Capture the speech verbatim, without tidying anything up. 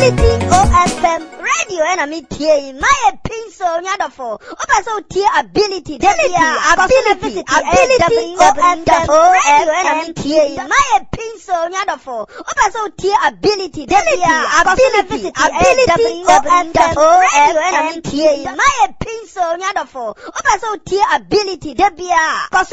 Ability O F M radio and a media. My pencil nyadofo. Opa so tie ability. Ability, ability, ability O F M radio and a media. My pencil nyadofo. Opa so tie ability. Ability, ability, ability O F M radio and a media. My pencil nyadofo. Opa so tie ability. Debia.